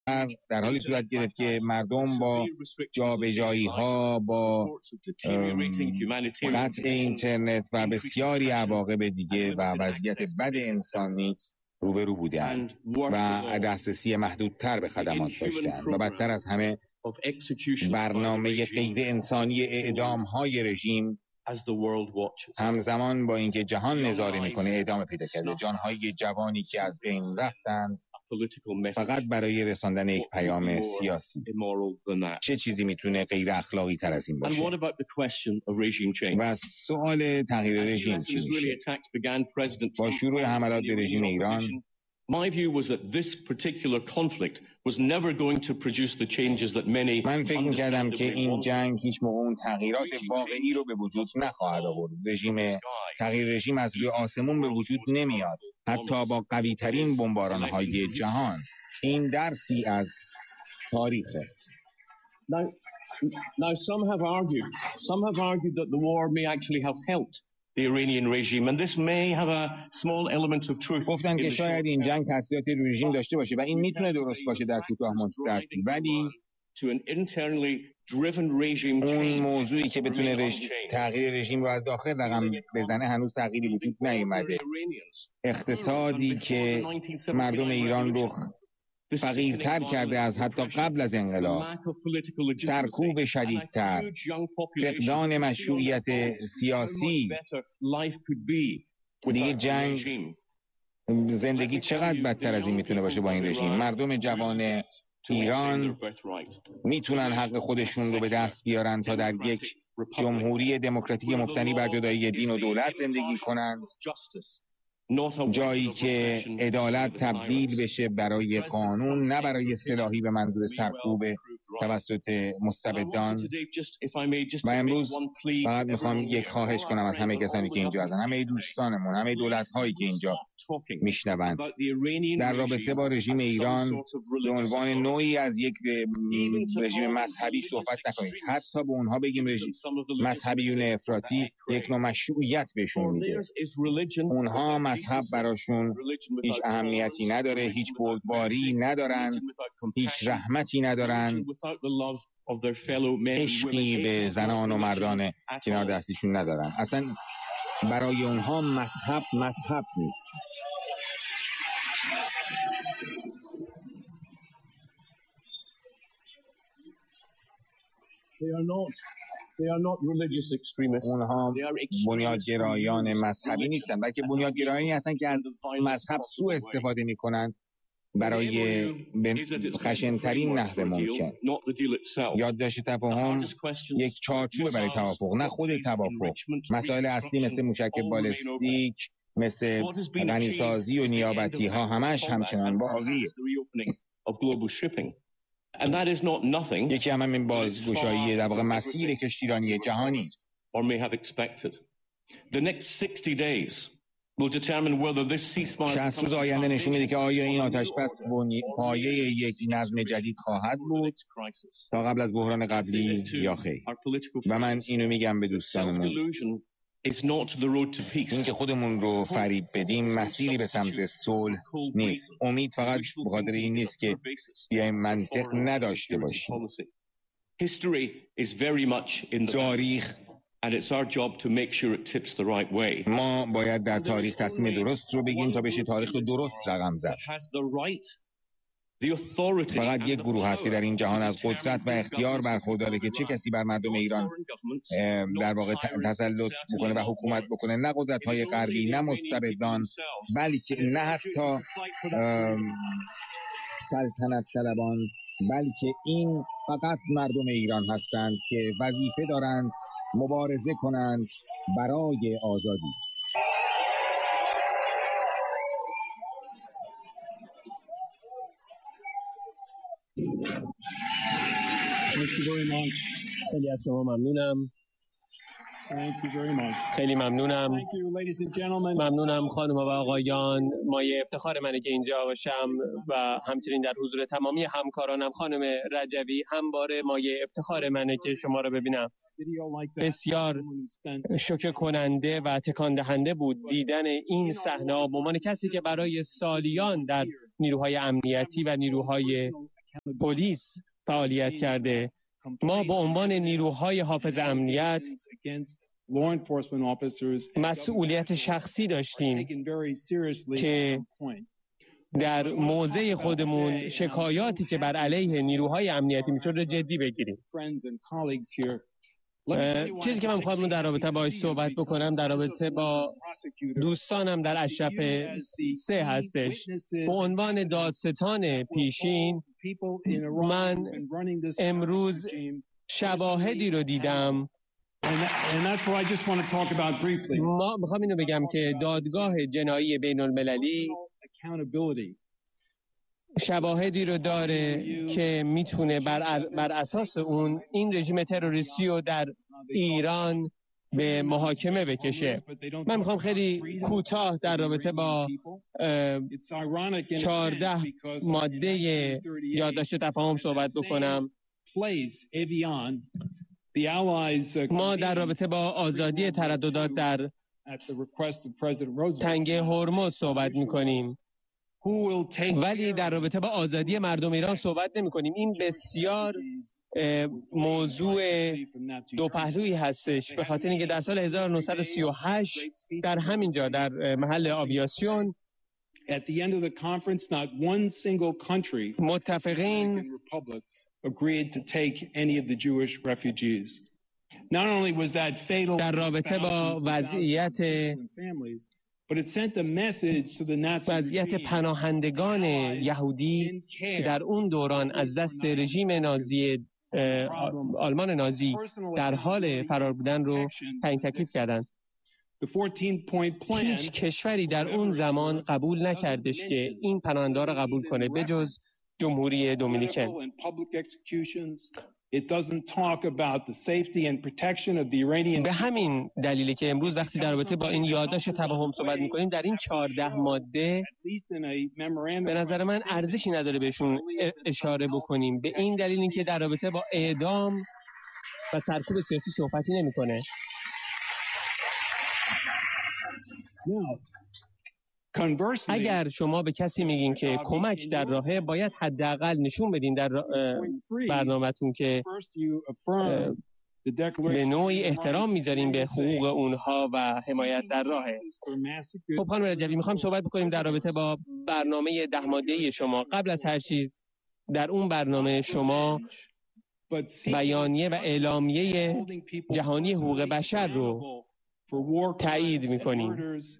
در حالی صورت گرفت که مردم با جابجایی‌ها، با قطع اینترنت و بسیاری عواقب دیگه و وضعیت بد انسانی روبرو بودند و دسترسی محدودتر به خدمات داشتند و بدتر از همه برنامه غیر انسانی اعدام‌های رژیم همزمان با اینکه جهان نظاره میکنه ادامه پیدا کرده. جانهای جوانی که از بین رفتند فقط برای رساندن یک پیام سیاسی. چه چیزی میتونه غیر اخلاقی تر از این باشه؟ و سوال تغییر رژیم چی میشه؟ با شروع حملات به رژیم ایران My view was that this particular conflict was never going to produce the changes that many من فکر می‌کردم که این جنگ هیچ موقع اون تغییرات واقعی رو به وجود نخواهد آورد. تغییر رژیم از روی آسمون به وجود نمیاد، حتی با قوی‌ترین بمباران‌های جهان. این درسی از تاریخه. Now some have argued that the war may actually have helped the Iranian regime, and this may have a small element of truth. گفتن که شاید این جنگ تاثیرات رژیم داشته باشه و این میتونه درست باشه در کوتاه مدت، ولی اون موضوعی که بتونه تغییر رژیم رو از داخل رقم بزنه هنوز تغییری وجود نیامده. اقتصادی که مردم ایران رو فقیرتر کرده از حتی قبل از انقلاب، سرکوب شدیدتر، فقدان مشروعیت سیاسی، دیگه جنگ، زندگی چقدر بدتر از این میتونه باشه با این رژیم. مردم جوان ایران میتونن حق خودشون رو به دست بیارن تا در یک جمهوری دموکراتیک مبتنی بر جدایی دین و دولت زندگی کنند، جایی که عدالت تبدیل بشه برای قانون، نه برای سلاحی به منظور سرکوب توسط مستبدان. و امروز فقط میخوام یک خواهش کنم از همه کسانی که اینجا هستن، همه دوستانمون، همه دولت‌هایی که اینجا میشنوند، در رابطه با رژیم ایران به عنوان نوعی از یک رژیم مذهبی صحبت نکنید. حتی به اونها بگیم مذهبیون افراطی، یک نوع مشروعیت بهشون میده. اونها مذهب براشون هیچ اهمیتی نداره، هیچ بردباری ندارن، هیچ رحمتی ندارن، عشقی به زنان و مردان کنار دستیشون ندارن. اصلا برای اونها مذهب نیست. اونها بنیادگرایان مذهبی نیستن، بلکه بنیادگرایانی هستن که از مذهب سوء استفاده میکنن برای خشنترین نحو ممکن. یادداشت تفاهم یک چارچوب برای توافق، نه خود توافق. مسائل اصلی مثل موشک بالستیک، مثل غنیسازی و نیابتی ها همش همچنان باقیه. یکی هم این بازگشایی در واقع مسیر کشتیرانی جهانی. 60 روز آینده نشون میده که آیا این آتش‌بس پایه یک نظم جدید خواهد بود تا قبل از بحران قبلی یا خیر. و من اینو میگم به دوستانمون، این که خودمون رو فریب بدیم مسیری به سمت صلح نیست. امید فقط به خاطر این نیست که بیایم منطق نداشته باشیم. تاریخ، ما باید در تاریخ تصمیم درست رو بگیم تا بشه تاریخ رو درست رقم زد. فقط یک گروه هست که در این جهان از قدرت و اختیار برخورداره که چه کسی بر مردم ایران در واقع تسلط بکنه و حکومت بکنه. نه قدرت‌های غربی، نه مستبدان، بلکه نه حتی سلطنت طلبان، بلکه این فقط مردم ایران هستند که وظیفه دارند مبارزه کنند برای آزادی. خیلی از شما ممنونم. خیلی ممنونم. ممنونم خانم و آقایان. مایه افتخار منه که اینجا باشم و همچنین در حضور تمامی همکارانم. خانم رجوی، همواره مایه افتخار منه که شما رو ببینم. بسیار شوکه کننده و تکان دهنده بود دیدن این صحنه به عنوان کسی که برای سالیان در نیروهای امنیتی و نیروهای پلیس فعالیت کرده. ما به عنوان نیروهای حافظ امنیت مسئولیت شخصی داشتیم که در موضع خودمون شکایاتی که بر علیه نیروهای امنیتی میشد رو جدی بگیریم. چیزی که من می‌خوام در رابطه باهاش صحبت بکنم در رابطه با دوستانم در اشرف 3 هستش. به عنوان دادستان پیشین من امروز شواهدی رو دیدم. ما میخوام اینو بگم که دادگاه جنایی بین المللی شواهدی رو داره که میتونه بر اساس اون این رژیم تروریستی رو در ایران به محاکمه بکشه. من میخوام خیلی کوتاه در رابطه با 14 ماده یادداشت تفاهم صحبت بکنم. ما در رابطه با آزادی ترددات در تنگه هرمز صحبت میکنیم، ولی در رابطه با آزادی مردم ایران صحبت نمی کنیم. این بسیار موضوع دو پهلویی هستش، به خاطر اینکه در سال 1938 در همین جا در محل آویاسیون متفقین در رابطه با وضعیت پناهندگان یهودی که در اون دوران از دست رژیم نازی آلمان نازی در حال فرار بودن رو تعیین تکلیف کردند. هیچ کشوری در اون زمان قبول نکردش که این پناهنده را قبول کنه به جز جمهوری دومینیکن. به همین دلیلی که امروز وقتی در رابطه با این یادداشت تفاهم صحبت می‌کنیم در این 14 ماده به نظر من ارزشی نداره بهشون اشاره بکنیم، به این دلیل اینکه در رابطه با اعدام و سرکوب سیاسی صحبتی نمی‌کنه. اگر شما به کسی میگین که کمک در راهه، باید حداقل نشون بدین در برنامه‌تون که به نوعی احترام میذاریم به حقوق اونها و حمایت در راهه. خب خانم رجوی، میخوام صحبت بکنیم در رابطه با برنامه 10 ماده‌ای شما. قبل از هر چیز در اون برنامه شما بیانیه و اعلامیه جهانی حقوق بشر رو تایید میکنیم.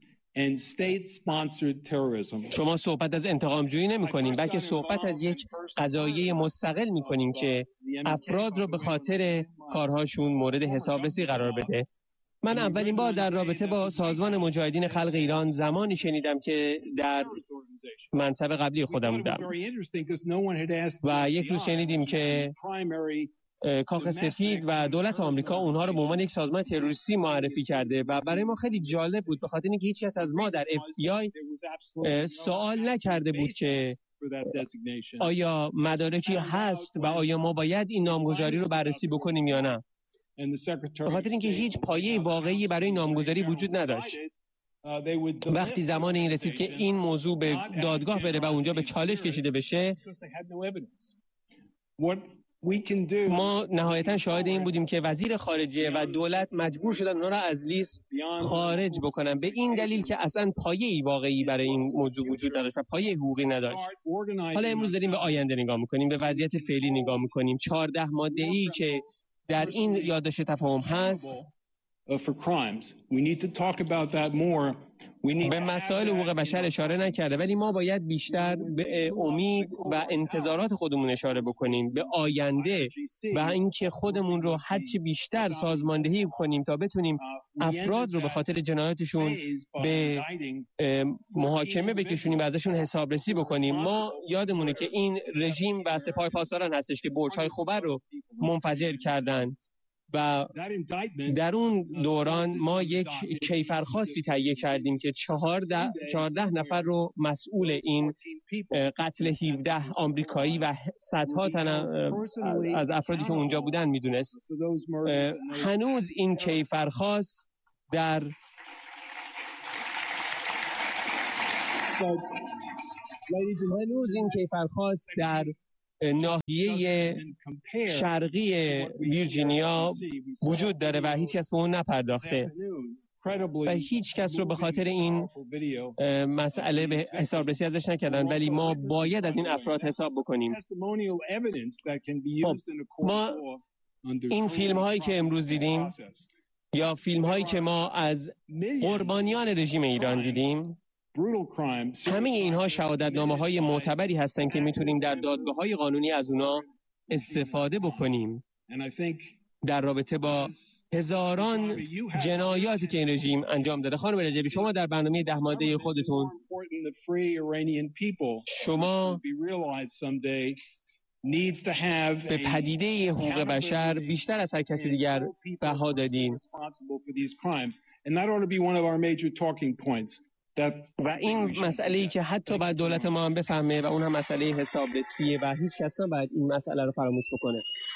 شما صحبت از انتقام جویی نمی کنیم، بلکه صحبت از یک قضایه مستقل می کنیم که افراد رو به خاطر کارهاشون مورد حسابرسی قرار بده. من اولین بار در رابطه با سازمان مجاهدین خلق ایران زمانی شنیدم که در منصب قبلی خودم بودم و یک روز شنیدیم که کاخ سفید و دولت آمریکا اونها رو به عنوان یک سازمان تروریستی معرفی کرده و برای ما خیلی جالب بود، به خاطر اینکه هیچ کس از ما در FBI سوال نکرده بود که آیا مدارکی هست و آیا ما باید این نامگذاری رو بررسی بکنیم یا نه، به خاطر اینکه هیچ پایه واقعی برای نامگذاری وجود نداشت. وقتی زمان این رسید که این موضوع به دادگاه بره و اونجا به چالش کشیده بشه، ما نهایتا شاهد این بودیم که وزیر خارجه و دولت مجبور شدن اونا را از لیست خارج بکنن، به این دلیل که اصلا پایه‌ای واقعی برای این موضوع وجود نداشت و پایه حقوقی نداشت. حالا امروز داریم به آینده نگاه میکنیم، به وضعیت فعلی نگاه میکنیم. 14 ماده‌ای که در این یادداشت تفاهم هست به مسائل حقوق بشر اشاره نکرده، ولی ما باید بیشتر به امید و انتظارات خودمون اشاره بکنیم، به آینده و اینکه خودمون رو هرچی بیشتر سازماندهی کنیم تا بتونیم افراد رو به خاطر جنایاتشون به محاکمه بکشونیم و ازشون حسابرسی بکنیم. ما یادمونه که این رژیم و سپاه پاسداران هستش که برج‌های خبر رو منفجر کردن و در اون دوران ما یک کیفرخواستی تهیه کردیم که 14 نفر رو مسئول این قتل 17 آمریکایی و صدها تن از افرادی که اونجا بودن میدونست. هنوز این کیفرخواست در ناحیه شرقی ویرجینیا وجود داره و هیچ کس به اون نپرداخته و هیچ کس رو به خاطر این مسئله به حساب رسی ازش نکردن، ولی ما باید از این افراد حساب بکنیم. ما این فیلم هایی که امروز دیدیم یا فیلم هایی که ما از قربانیان رژیم ایران دیدیم، همه اینها شهادتنامه های معتبری هستن که میتونیم در دادگاه های قانونی از اونا استفاده بکنیم در رابطه با هزاران جنایاتی که این رژیم انجام داده. خانم رجبی، شما در برنامه 10 ماده خودتون شما به پدیده حقوق بشر بیشتر از هر کسی دیگر بها دادین و این مسئله‌ای که حتی بعد دولت ما هم بفهمه و اون هم مسئله حسابرسیه و هیچ کس نباید این مسئله رو فراموش بکنه.